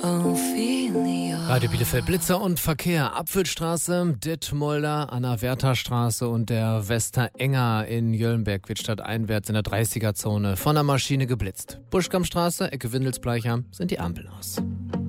Radio Bielefeld, Blitzer und Verkehr. Apfelstraße, Dittmolder, Anna-Werther-Straße und der Westerenger in Jöllenberg wird stadteinwärts in der 30er-Zone von der Maschine geblitzt. Buschkampstraße, Ecke Windelsbleicher sind die Ampeln aus.